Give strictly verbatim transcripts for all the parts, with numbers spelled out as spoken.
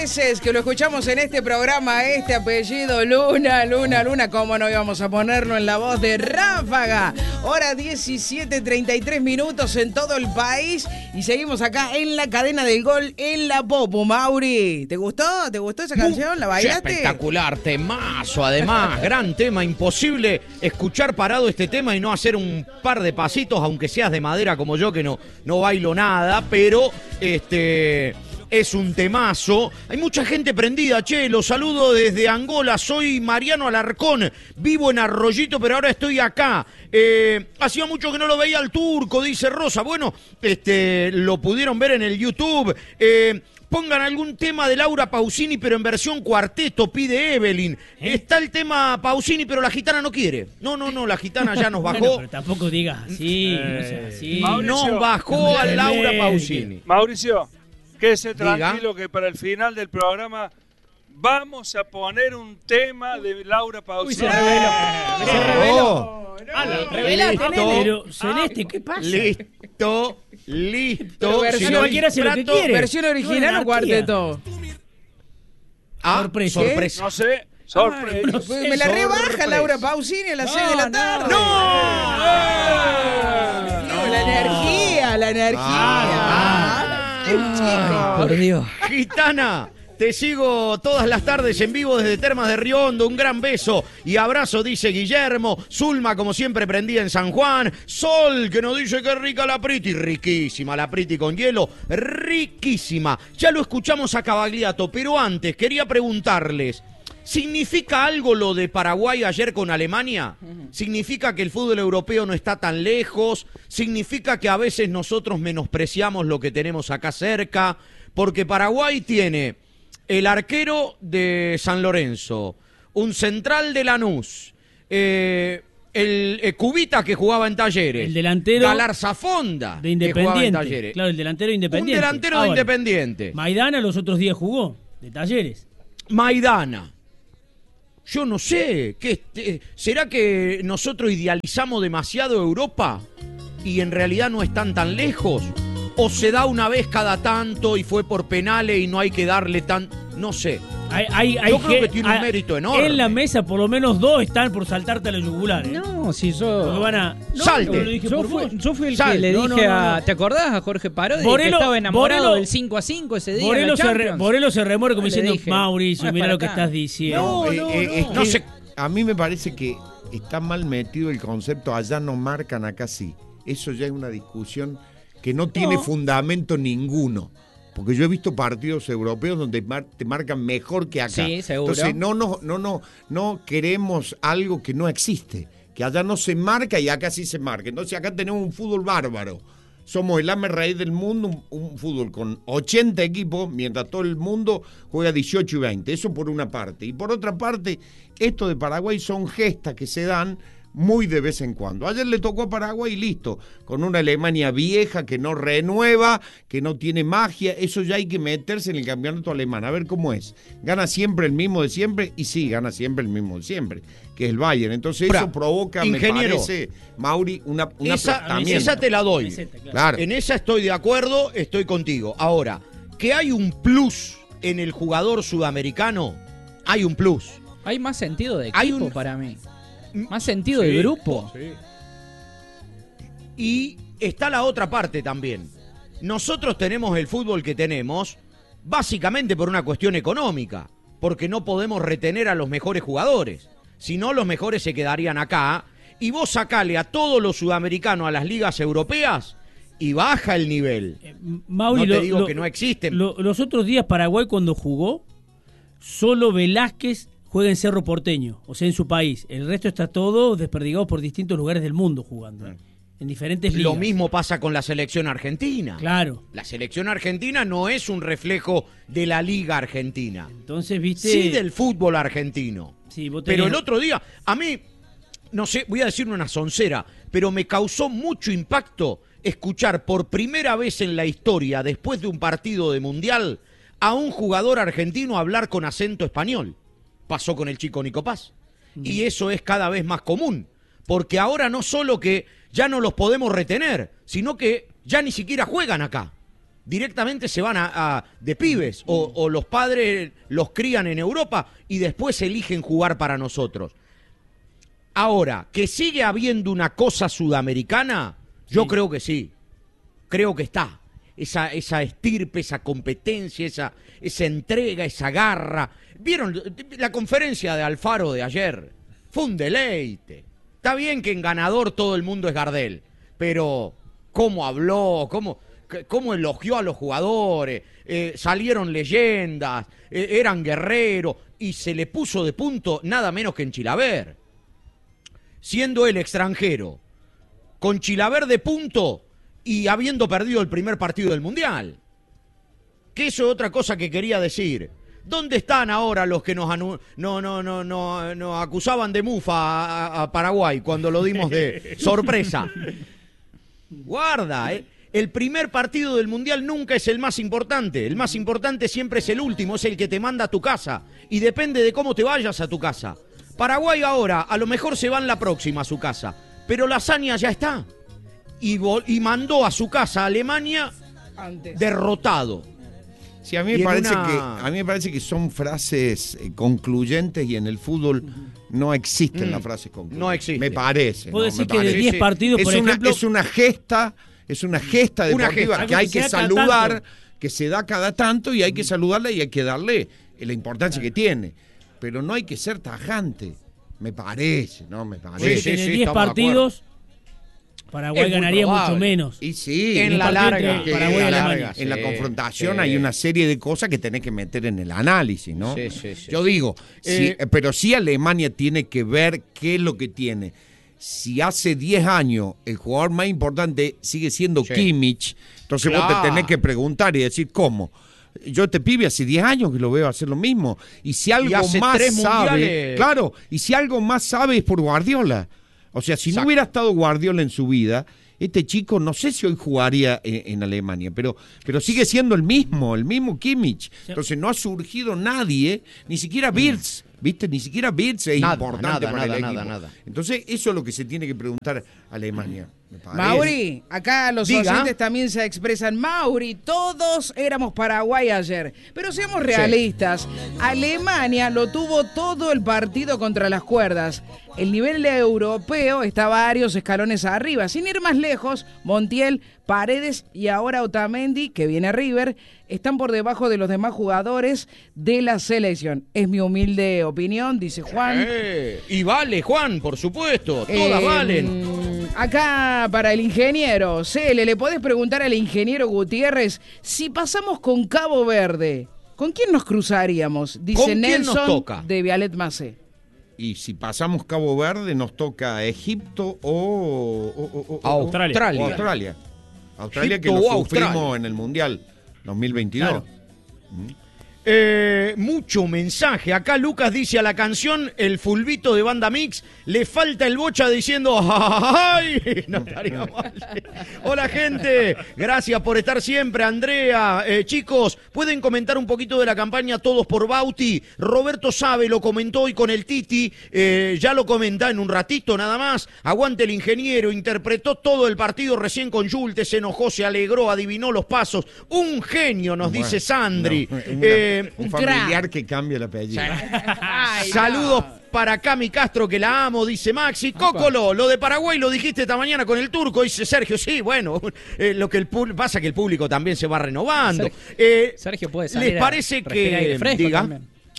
veces que lo escuchamos en este programa, este apellido Luna, Luna, Luna, ¿cómo no íbamos a ponerlo en la voz de Ráfaga? Hora diecisiete treinta y tres minutos en todo el país y seguimos acá en la cadena del gol en la Popu. Mauri, ¿te gustó? ¿Te gustó esa canción? ¿La bailaste? Espectacular, temazo, además, gran tema, imposible escuchar parado este tema y no hacer un par de pasitos, aunque seas de madera como yo, que no, no bailo nada, pero este... es un temazo. Hay mucha gente prendida, che, los saludo desde Angola. Soy Mariano Alarcón, vivo en Arroyito, pero ahora estoy acá. Eh, hacía mucho que no lo veía al Turco, dice Rosa. Bueno, este, lo pudieron ver en el YouTube. Eh, pongan algún tema de Laura Pausini, pero en versión cuarteto, pide Evelyn. ¿Eh? Está el tema Pausini, pero la gitana no quiere. No, no, no, la gitana ya nos bajó. Bueno, pero tampoco digas así, eh, no sea así. Mauricio, nos bajó a Laura Pausini. Mauricio. Quédese tranquilo. Diga. Que para el final del programa vamos a poner un tema de Laura Pausini. Uy, se reveló. Oh, se reveló. No, no, no, revelate, pero Celeste, ¿qué pasa? Listo, listo. Versión, si no cualquiera hace lo que quiere. ¿Versión original o cuarteto? Ah, sorpresa. sorpresa. No sé. Sorpresa. Ah, no sé, me la rebaja sorpresa. Laura Pausini a las no, seis de la tarde. ¡No! no. no. no la energía, la energía. Ah, ah. Ay, por Dios. Gitana, te sigo todas las tardes en vivo desde Termas de Riondo. Un gran beso y abrazo, dice Guillermo. Zulma, como siempre, prendida en San Juan. Sol, que nos dice que rica la Priti. Riquísima la Priti con hielo. Riquísima. Ya lo escuchamos a Cavagliato, pero antes quería preguntarles. ¿Significa algo lo de Paraguay ayer con Alemania? ¿Significa que el fútbol europeo no está tan lejos? ¿Significa que a veces nosotros menospreciamos lo que tenemos acá cerca? Porque Paraguay tiene el arquero de San Lorenzo, un central de Lanús, eh, el, el Cubita que jugaba en Talleres, el delantero Galarza Fonda de Independiente, que jugaba en Talleres. Claro, el delantero de Independiente. Un delantero Ahora, de Independiente. Maidana los otros días jugó, de Talleres. Maidana. Yo no sé, ¿qué, ¿será que nosotros idealizamos demasiado Europa y en realidad no están tan lejos? ¿O se da una vez cada tanto y fue por penales y no hay que darle tan... no sé. Hay, hay, hay yo creo que, que tiene un mérito enorme. En la mesa por lo menos dos están por saltarte a los yugulares. No, si yo... Van a... no, Salte. Yo, yo, fui, yo fui el Salte. que le no, dije no, no, no. a... ¿Te acordás a Jorge Parodi? Borelo, que estaba enamorado Borelo, del cinco a cinco ese día Borelo, en la se, re, Borelo se remuere como le diciendo, dije, Mauricio, no mira lo que acá. estás diciendo. No, no, eh, eh, no. no sé. A mí me parece que está mal metido el concepto, allá no marcan, acá sí. Eso ya es una discusión que no tiene no. fundamento ninguno. Porque yo he visto partidos europeos donde mar, te marcan mejor que acá. Sí, seguro. Entonces no, no, no, no, no queremos algo que no existe. Que allá no se marca y acá sí se marca. Entonces acá tenemos un fútbol bárbaro. Somos el hazme reír del mundo, un, un fútbol con ochenta equipos, mientras todo el mundo juega dieciocho y veinte. Eso por una parte. Y por otra parte, esto de Paraguay son gestas que se dan muy de vez en cuando. Ayer le tocó a Paraguay y listo, con una Alemania vieja que no renueva, que no tiene magia. Eso ya hay que meterse en el campeonato alemán, a ver cómo es. Gana siempre el mismo de siempre, y sí, gana siempre el mismo de siempre, que es el Bayern. Entonces Pra, eso provoca, ingeniero, me parece, Mauri, una, una esa, esa te la doy. Meseta, claro. Claro. En esa estoy de acuerdo, estoy contigo. Ahora, que hay un plus en el jugador sudamericano, hay un plus. Hay más sentido de Hay equipo un... para mí. Más sentido sí, de grupo. Sí. Y está la otra parte también. Nosotros tenemos el fútbol que tenemos básicamente por una cuestión económica, porque no podemos retener a los mejores jugadores. Si no, los mejores se quedarían acá. Y vos sacale a todos los sudamericanos a las ligas europeas y baja el nivel. Eh, Mauri, no te lo, digo lo, que no existen. Lo, los otros días Paraguay cuando jugó, solo Velázquez juega en Cerro Porteño, o sea, en su país. El resto está todo desperdigado por distintos lugares del mundo jugando, ¿eh? En diferentes ligas. Lo mismo pasa con la selección argentina. Claro. La selección argentina no es un reflejo de la liga argentina. Entonces, viste... Sí del fútbol argentino. Sí, vos tenés... Pero el otro día, a mí, no sé, voy a decir una soncera, pero me causó mucho impacto escuchar por primera vez en la historia, después de un partido de mundial, a un jugador argentino hablar con acento español. Pasó con el chico Nico Paz. Mm. Y eso es cada vez más común. Porque ahora no solo que ya no los podemos retener, sino que ya ni siquiera juegan acá. directamente se van a, a de pibes o, o los padres los crían en Europa y después eligen jugar para nosotros. Ahora, ¿que sigue habiendo una cosa sudamericana? Sí. Yo creo que sí. Creo que está. Esa, esa estirpe, esa competencia, esa, esa entrega, esa garra. ¿Vieron la conferencia de Alfaro de ayer? Fue un deleite. Está bien que en ganador todo el mundo es Gardel, pero cómo habló, cómo, cómo elogió a los jugadores, eh, salieron leyendas, eh, eran guerreros, y se le puso de punto nada menos que en Chilaver. Siendo el extranjero, con Chilaver de punto y habiendo perdido el primer partido del Mundial. Que eso es otra cosa que quería decir. ¿Dónde están ahora los que nos, anu- no, no, no, no, nos acusaban de mufa a, a Paraguay cuando lo dimos de sorpresa? Guarda, ¿eh? El primer partido del Mundial nunca es el más importante. El más importante siempre es el último, es el que te manda a tu casa. Y depende de cómo te vayas a tu casa. Paraguay ahora, a lo mejor se van la próxima a su casa, pero la hazaña ya está. Y, vol- y mandó a su casa a Alemania antes, derrotado. Sí, a mí, me parece una... que, a mí me parece que son frases eh, concluyentes y en el fútbol no existen mm, las frases concluyentes. No existen. Me parece. ¿Puedo ¿no? decir me que de diez partidos, es por una, ejemplo... Es una gesta, es una gesta deportiva una gesta, que hay que, que saludar, que se da cada tanto y hay que saludarla y hay que darle la importancia claro. que tiene. Pero no hay que ser tajante. Me parece, ¿no? Me parece. Sí, sí, sí, en diez partidos, Paraguay ganaría mucho menos. Y sí, en la larga. Paraguay en, la, larga en la sí, confrontación sí. hay una serie de cosas que tenés que meter en el análisis, ¿no? Sí, sí, sí. Yo digo, Eh, sí, pero sí Alemania tiene que ver qué es lo que tiene. Si hace diez años el jugador más importante sigue siendo sí. Kimmich, entonces claro. vos te tenés que preguntar y decir, ¿cómo? Yo este pibe hace diez años que lo veo hacer lo mismo. Y si algo y más sabe, mundiales. claro, y si algo más sabe es por Guardiola. O sea, si Exacto. no hubiera estado Guardiola en su vida, este chico no sé si hoy jugaría en, en Alemania, pero, pero sigue siendo el mismo, el mismo Kimmich. Entonces no ha surgido nadie, ni siquiera Wirtz, ¿viste? Ni siquiera Wirtz es nada, importante nada, para nada, el nada, equipo. nada. Entonces eso es lo que se tiene que preguntar a Alemania. Mauri, acá los Diga. oyentes también se expresan. Mauri, todos éramos Paraguay ayer, pero seamos realistas. Sí. Alemania lo tuvo todo el partido contra las cuerdas. El nivel europeo está varios escalones arriba. Sin ir más lejos, Montiel, Paredes y ahora Otamendi, que viene a River, están por debajo de los demás jugadores de la selección. Es mi humilde opinión, dice Juan. Eh, y vale, Juan, por supuesto, todas eh, valen. Acá para el ingeniero, Cele, ¿le podés preguntar al ingeniero Gutiérrez si pasamos con Cabo Verde? ¿Con quién nos cruzaríamos? Dice Nelson de Vialet Macé. Y si pasamos Cabo Verde nos toca Egipto o, o, o, o Australia. O Australia. Australia Egipto que lo sufrimos Australia. En el Mundial dos mil veintidós. Claro. ¿Mm? Eh, mucho mensaje. Acá Lucas dice a la canción El Fulbito de Banda Mix le falta el bocha diciendo ¡ay! No estaría mal. Hola gente, gracias por estar siempre. Andrea, eh, chicos, ¿pueden comentar un poquito de la campaña Todos por Bauti? Roberto sabe, lo comentó hoy con el Titi, eh, ya lo comenta en un ratito nada más. Aguante el ingeniero, interpretó todo el partido recién con Yulte, se enojó, se alegró, adivinó los pasos. Un genio, nos bueno, dice Sandri. No, eh, un familiar que cambia el apellido. Ay, Saludos no. para Cami Castro, que la amo, dice Maxi. Cócolo, lo de Paraguay lo dijiste esta mañana con el turco, dice Sergio. Sí, bueno, eh, lo que el pasa que el público también se va renovando. Sergio, eh, Sergio puede salir. ¿Les parece que diga?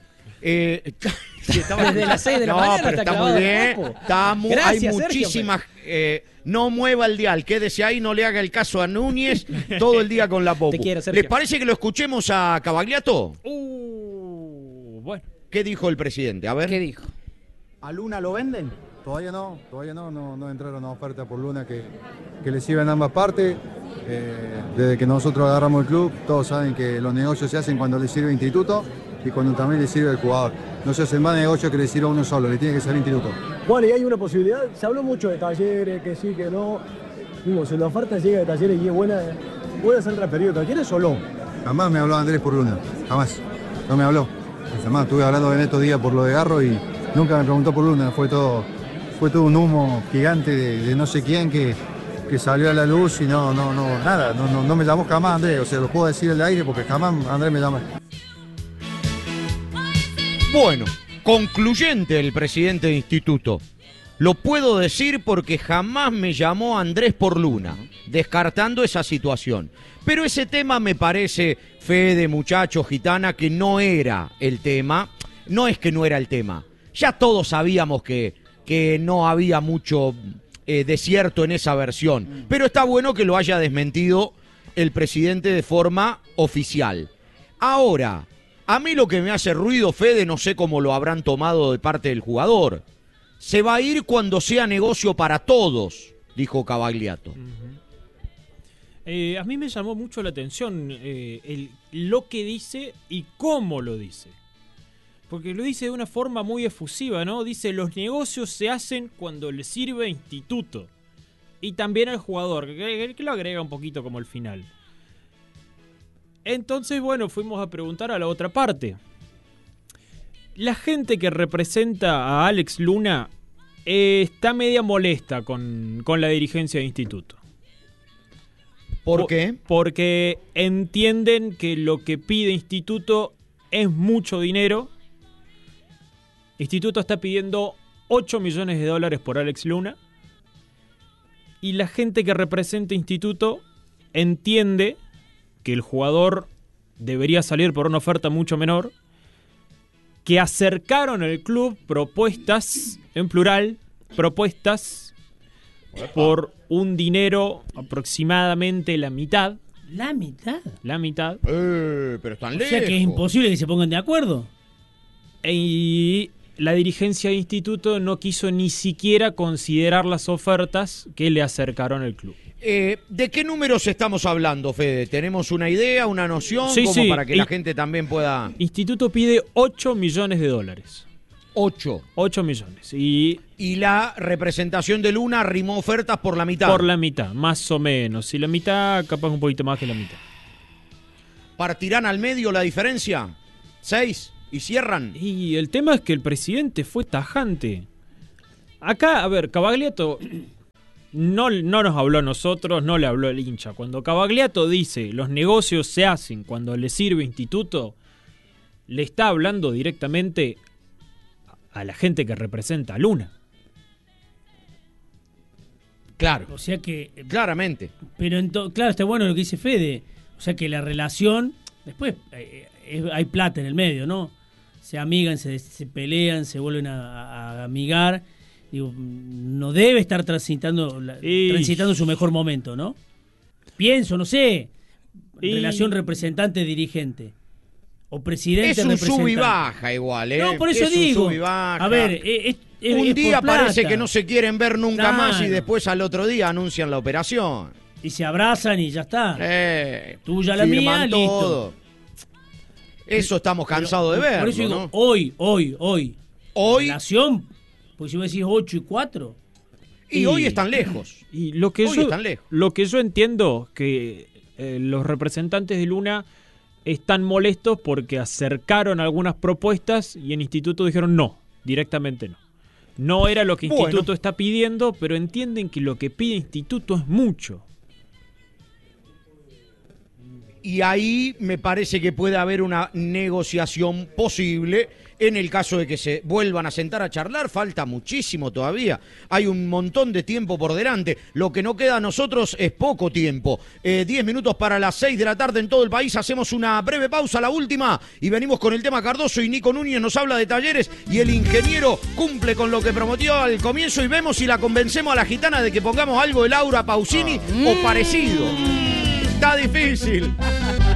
Eh, sí, estaba desde las seis de la no, mañana pero está, está muy bien. Está muy, Gracias, hay muchísimas. Eh, no mueva el dial, quédese ahí, no le haga el caso a Núñez todo el día con la popu. Te quiero, Sergio. ¿Les parece que lo escuchemos a Cavagliato? Uh, bueno. ¿Qué dijo el presidente? A ver. ¿Qué dijo? ¿A Luna lo venden? Todavía no, todavía no, no, no entraron a oferta por Luna que, que le sirva en ambas partes. Eh, desde que nosotros agarramos el club, todos saben que los negocios se hacen cuando le sirve el instituto y cuando también le sirve el jugador. No se hacen más negocios que le sirva a uno solo, le tiene que ser el instituto. Bueno, y hay una posibilidad, se habló mucho de Talleres, que sí, que no. Digo, si la oferta llega de Talleres y es buena, ¿puede ser transferido Talleres o no? Jamás me habló Andrés por Luna, jamás, no me habló. Jamás, estuve hablando en estos días por lo de Garro y nunca me preguntó por Luna, fue todo, fue todo un humo gigante de, de no sé quién que, que salió a la luz y no, no, no, nada, no, no, no me llamó jamás Andrés, o sea, lo puedo decir al aire porque jamás Andrés me llama. Bueno, concluyente el presidente de instituto. Lo puedo decir porque jamás me llamó Andrés por Luna, descartando esa situación. Pero ese tema me parece, Fede, muchacho, Gitana, que no era el tema. No es que no era el tema. Ya todos sabíamos que, que no había mucho eh, desierto en esa versión. Pero está bueno que lo haya desmentido el presidente de forma oficial. Ahora, a mí lo que me hace ruido, Fede, no sé cómo lo habrán tomado de parte del jugador. Se va a ir cuando sea negocio para todos, dijo Cavagliato. Uh-huh. eh, a mí me llamó mucho la atención eh, el, lo que dice y cómo lo dice. Porque lo dice de una forma muy efusiva, ¿no? Dice, los negocios se hacen cuando le sirve a instituto. Y también al jugador, que, que lo agrega un poquito como el final. Entonces, bueno, fuimos a preguntar a la otra parte. La gente que representa a Alex Luna eh, está media molesta con, con la dirigencia de instituto. ¿Por qué? Porque entienden que lo que pide instituto es mucho dinero. Instituto está pidiendo ocho millones de dólares por Alex Luna. Y la gente que representa instituto entiende que el jugador debería salir por una oferta mucho menor, que acercaron al club propuestas, en plural, propuestas por un dinero aproximadamente la mitad. ¿La mitad? La mitad. Eh, pero están lejos. O sea que es imposible que se pongan de acuerdo. Y la dirigencia de instituto no quiso ni siquiera considerar las ofertas que le acercaron al club. Eh, ¿De qué números estamos hablando, Fede? ¿Tenemos una idea, una noción? Sí, como sí. para que la gente también pueda... Instituto pide ocho millones de dólares. ocho. ocho millones. Y, y la representación de Luna arrimó ofertas por la mitad. Por la mitad, más o menos. Y la mitad, capaz un poquito más que la mitad. ¿Partirán al medio la diferencia? ¿Seis? ¿Y cierran? Y el tema es que el presidente fue tajante. Acá, a ver, Cavagliato... No, no nos habló a nosotros, no le habló al hincha. Cuando Cavagliato dice los negocios se hacen cuando le sirve instituto, le está hablando directamente a la gente que representa a Luna. Claro. O sea que... Claramente. Pero ento, claro, está bueno lo que dice Fede. O sea que la relación... Después eh, eh, hay plata en el medio, ¿no? Se amigan, se, se pelean, se vuelven a, a amigar... Digo, no debe estar transitando la, transitando su mejor momento, ¿no? Pienso, no sé, y... relación representante-dirigente o presidente-representante. Es un sub y baja igual, ¿eh? No, por eso es digo. Un a ver, es, es, un es día por parece plata. que no se quieren ver nunca claro. más y después al otro día anuncian la operación. Y se abrazan y ya está. Eh, Tuya la mía, todo. listo. Eso estamos cansados Pero, de verlo, por eso digo, ¿no? hoy, hoy, hoy. Hoy. Relación... Pues si vos decís ocho y cuatro. Y, y hoy están lejos. Y lo que hoy yo, están lejos. Lo que yo entiendo que eh, los representantes de Luna están molestos porque acercaron algunas propuestas y en instituto dijeron no, directamente no. No era lo que instituto bueno. está pidiendo, pero entienden que lo que pide instituto es mucho. Y ahí me parece que puede haber una negociación posible. En el caso de que se vuelvan a sentar a charlar, falta muchísimo todavía. Hay un montón de tiempo por delante. Lo que no queda a nosotros es poco tiempo. Eh, diez minutos para las seis de la tarde en todo el país. Hacemos una breve pausa, la última, y venimos con el tema Cardoso. Y Nico Núñez nos habla de Talleres y el ingeniero cumple con lo que prometió al comienzo. Y vemos si la convencemos a la gitana de que pongamos algo de Laura Pausini ah. o parecido. Está difícil.